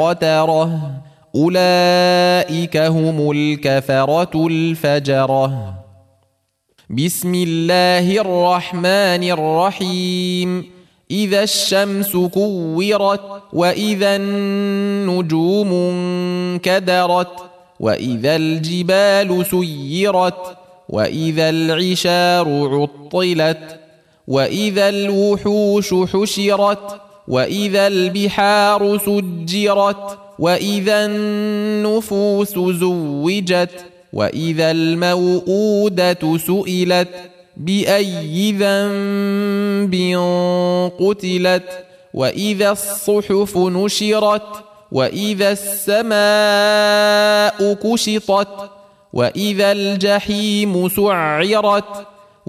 قترة أولئك هم الكفرة الفجرة. بسم الله الرحمن الرحيم. إذا الشمس كورت وإذا النجوم انكدرت وإذا الجبال سيرت وإذا العشار عطلت وإذا الوحوش حشرت وإذا البحار سجرت وإذا النفوس زوجت وإذا الموءودة سئلت بأي ذنب قتلت وإذا الصحف نشرت وإذا السماء كشطت وإذا الجحيم سعرت